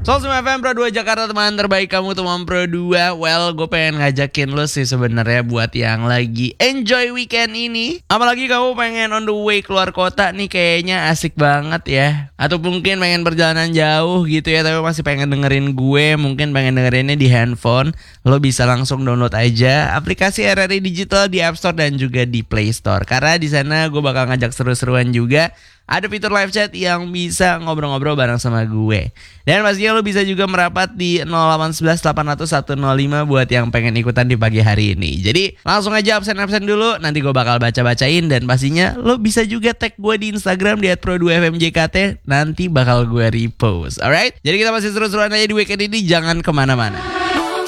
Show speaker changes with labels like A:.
A: 105 FM Pro 2 Jakarta, teman terbaik kamu, teman Pro 2. Well, gue pengen ngajakin lo sih sebenarnya buat yang lagi enjoy weekend ini. Apalagi kamu pengen on the way keluar kota nih, kayaknya asik banget ya. Atau mungkin pengen perjalanan jauh gitu ya, tapi masih pengen dengerin gue, mungkin pengen dengerinnya di handphone. Lo bisa langsung download aja aplikasi RRI Digital di App Store dan juga di Play Store. Karena di sana gue bakal ngajak seru-seruan juga. Ada fitur live chat yang bisa ngobrol-ngobrol bareng sama gue. Dan pastinya lo bisa juga merapat di 0811 800 105 buat yang pengen ikutan di pagi hari ini. Jadi langsung aja absen-absen dulu, nanti gue bakal baca-bacain. Dan pastinya lo bisa juga tag gue di Instagram di @pro2fmjkt. Nanti bakal gue repost. Alright? Jadi kita masih seru-seruan aja di weekend ini, jangan kemana-mana.